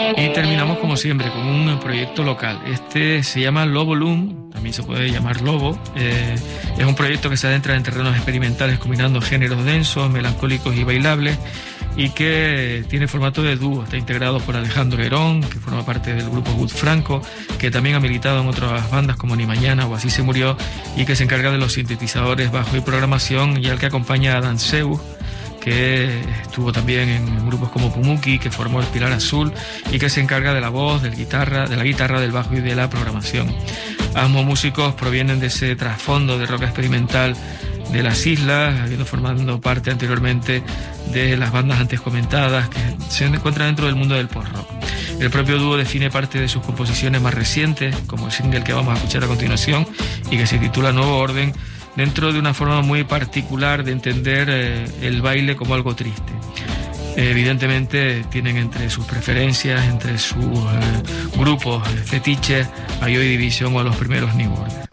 Y terminamos como siempre con un proyecto local. Este se llama Lobo Loom, también se puede llamar Lobo. Es un proyecto que se adentra en terrenos experimentales combinando géneros densos, melancólicos y bailables, y que tiene formato de dúo. Está integrado por Alejandro Herón, que forma parte del grupo Good Franco, que también ha militado en otras bandas como Ni Mañana o Así se murió, y que se encarga de los sintetizadores, bajo y programación, y al que acompaña a Dan Zeus, que estuvo también en grupos como Pumuki, que formó el Pilar Azul, y que se encarga de la voz, de la guitarra, del bajo y de la programación. Ambos músicos provienen de ese trasfondo de rock experimental de las islas, habiendo formado parte anteriormente de las bandas antes comentadas, que se encuentran dentro del mundo del post-rock. El propio dúo define parte de sus composiciones más recientes, como el single que vamos a escuchar a continuación y que se titula Nuevo Orden, dentro de una forma muy particular de entender el baile como algo triste. Evidentemente tienen entre sus preferencias, entre sus grupos fetiches, a Joy Division o a los primeros New Order.